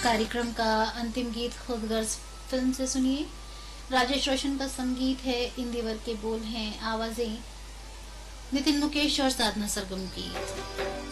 कार्यक्रम का अंतिम गीत खुदगर्ज फिल्म से सुनिए। राजेश रोशन का संगीत है, इंदिवर के बोल हैं, आवाजें नितिन मुकेश और साधना सरगम की।